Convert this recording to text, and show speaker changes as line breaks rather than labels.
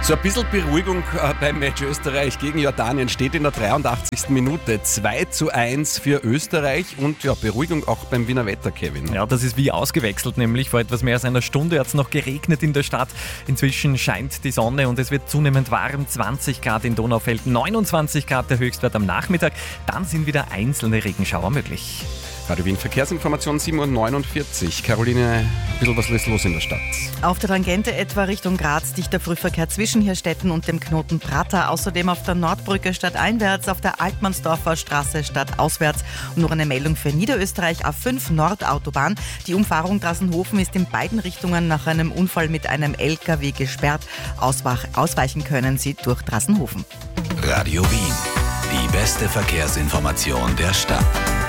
So ein bisschen Beruhigung beim Match Österreich gegen Jordanien steht in der 83. Minute. 2:1 für Österreich und ja, Beruhigung auch beim Wiener Wetter, Kevin.
Ja, das ist wie ausgewechselt, nämlich vor etwas mehr als einer Stunde hat es noch geregnet in der Stadt. Inzwischen scheint die Sonne und es wird zunehmend warm. 20 Grad in Donaufeld, 29 Grad der Höchstwert am Nachmittag. Dann sind wieder einzelne Regenschauer möglich.
Radio Wien Verkehrsinformation 7:49 Uhr. Caroline, ein bisschen was ist los in der Stadt?
Auf der Tangente etwa Richtung Graz dichter Frühverkehr zwischen Hirstetten und dem Knoten Prater. Außerdem auf der Nordbrücke stadteinwärts, auf der Altmannsdorfer Straße stadtauswärts. Und noch eine Meldung für Niederösterreich, A5 Nordautobahn. Die Umfahrung Drassenhofen ist in beiden Richtungen nach einem Unfall mit einem LKW gesperrt. Ausweichen können Sie durch Drassenhofen.
Radio Wien, die beste Verkehrsinformation der Stadt.